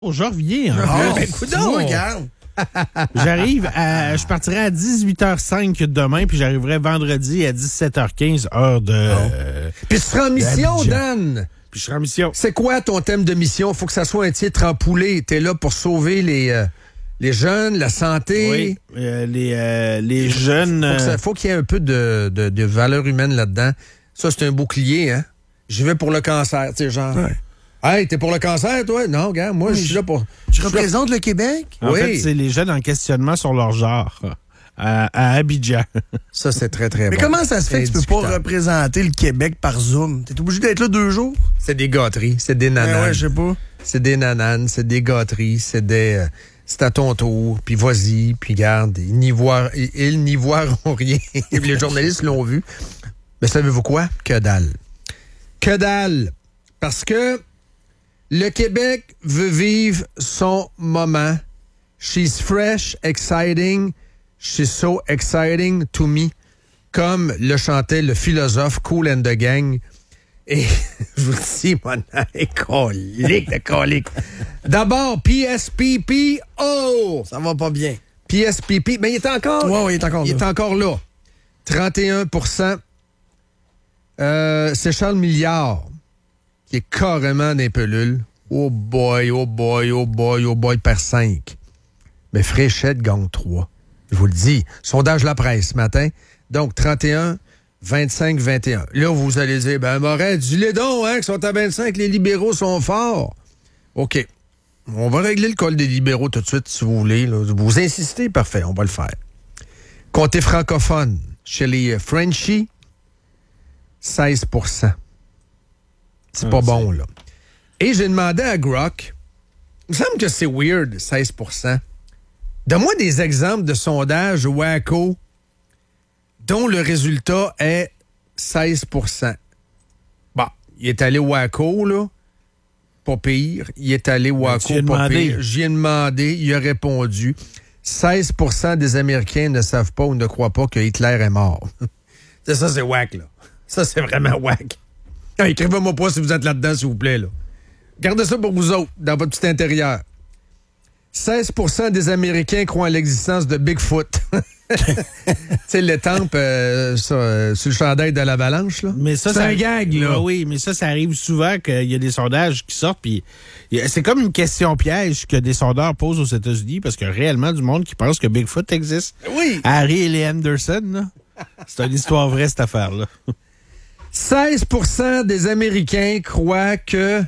Oh, je reviens. Regarde. Je partirai à 18h05 demain, puis j'arriverai vendredi à 17h15, heure de... Puis tu seras en mission, Dan. Puis je serai en mission. C'est quoi ton thème de mission? Faut que ça soit un titre empoulé. T'es là pour sauver les jeunes, la santé. Oui, les jeunes... Faut qu'il y ait un peu de valeur humaine là-dedans. Ça, c'est un bouclier, hein? J'y vais pour le cancer, tu sais, genre... Ouais. Hey, t'es pour le cancer, toi? Non, gars, moi, je suis là pour... Tu représentes le Québec? En fait, c'est les jeunes en questionnement sur leur genre à Abidjan. Ça, c'est très, très bon. Mais comment ça se fait que tu peux pas représenter le Québec par Zoom? T'es obligé d'être là 2 jours? C'est des gâteries, c'est des nananes. Ouais, je sais pas. C'est des nananes, c'est des gâteries, c'est des... c'est à ton tour, puis vas-y, puis garde, ils n'y voiront rien. Les journalistes l'ont vu. Mais savez-vous quoi? Que dalle. Que dalle. Parce que le Québec veut vivre son moment. She's fresh, exciting. She's so exciting to me. Comme le chantait le philosophe Kool and the Gang. Et je vous dis, mon âme, colique. D'abord, PSPP. Oh! Ça va pas bien. PSPP. Mais il est encore... Oui, il est encore là. Il est encore là. 31%. C'est Charles Milliard qui est carrément des pelules. Oh boy, perd 5. Mais Fréchette gagne 3. Je vous le dis. Sondage La Presse ce matin. Donc, 31, 25, 21. Là, vous allez dire, Moret, dis-les donc, hein, qui sont à 25, les libéraux sont forts. OK. On va régler le col des libéraux tout de suite, si vous voulez. Là. Vous insistez, parfait, on va le faire. Comté francophone, chez les Frenchies, 16%. C'est pas bon, là. Et j'ai demandé à Grok, il me semble que c'est weird, 16%. Donne-moi des exemples de sondages wacko dont le résultat est 16%. Bon, il est allé wacko, là. Pas pire. Il est allé wacko, pas pire. J'y ai demandé, il a répondu. 16% des Américains ne savent pas ou ne croient pas que Hitler est mort. Ça, c'est wack, là. Ça, c'est vraiment wack. Écrivez-moi pas si vous êtes là-dedans, s'il vous plaît, là. Gardez ça pour vous autres, dans votre petit intérieur. 16% des Américains croient en l'existence de Bigfoot. Tu sais, l'étampe sur le chandail de l'avalanche, là. Mais ça, c'est un gag, là. Oui, mais ça arrive souvent qu'il y a des sondages qui sortent, puis c'est comme une question piège que des sondeurs posent aux États-Unis, parce qu'il y a réellement du monde qui pense que Bigfoot existe. Oui. Harry et les Anderson, là. C'est une histoire vraie, cette affaire-là. 16% des Américains croient que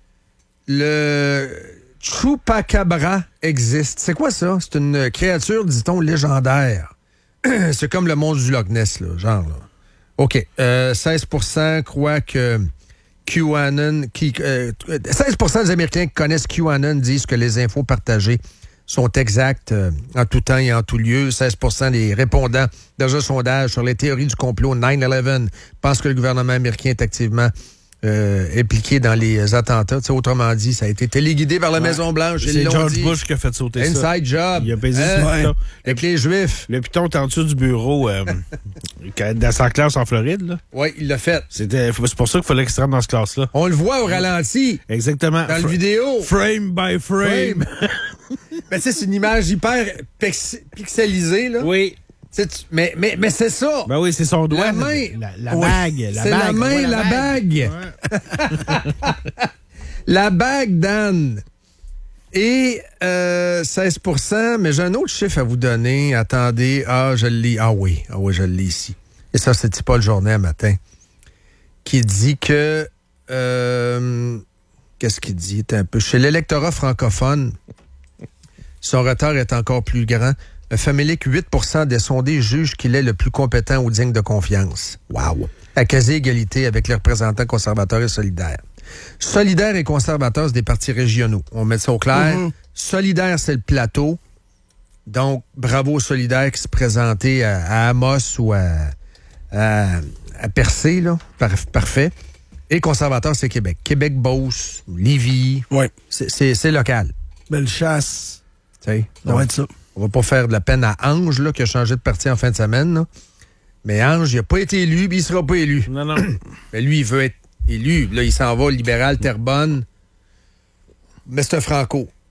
le Chupacabra existe. C'est quoi ça? C'est une créature, dit-on, légendaire. C'est comme le monstre du Loch Ness, là, genre. Là. OK. 16% croient que QAnon... 16% des Américains qui connaissent QAnon disent que les infos partagées sont exactes en tout temps et en tout lieu. 16% des répondants dans un sondage sur les théories du complot 9/11 pensent que le gouvernement américain est activement impliqué dans les attentats. T'sais, autrement dit, ça a été téléguidé par la Maison-Blanche. C'est George Bush qui a fait sauter Inside ça. Inside job. Il a pesé sur le piton. Avec les Juifs. Le piton est en dessous du bureau dans sa classe en Floride. Là. Oui, il l'a fait. C'est pour ça qu'il fallait qu'il se rende dans cette classe-là. On le voit au ralenti. Exactement. Dans la vidéo. Frame by frame. Mais tu sais, c'est une image hyper pixelisée, là. Oui. Mais c'est ça. Ben oui, c'est son doigt. La main. La bague. C'est la main, la bague. Ouais. La bague, Dan. Et 16%, mais j'ai un autre chiffre à vous donner. Attendez. Je le lis. Ah oui, je le lis ici. Et ça, c'est pas le journal matin. Qui dit que... qu'est-ce qu'il dit? Un peu. Chez l'électorat francophone, son retard est encore plus grand. Un famélique 8% des sondés jugent qu'il est le plus compétent ou digne de confiance. Wow! À quasi-égalité avec les représentants conservateurs et solidaires. Solidaires et conservateurs, c'est des partis régionaux. On met ça au clair. Mm-hmm. Solidaire, c'est le plateau. Donc, bravo aux solidaires qui se présentaient à Amos ou à Percé, là. Parfait. Et conservateurs, c'est Québec. Québec-Beauce, Lévis. Oui. C'est local. Belle chasse. Tu sais. Ça va être ça. On va pas faire de la peine à Ange, là, qui a changé de parti en fin de semaine. Là. Mais Ange, il n'a pas été élu, puis il sera pas élu. Non. Mais lui, il veut être élu. Là, il s'en va, libéral, Terrebonne. Mais c'est un Franco.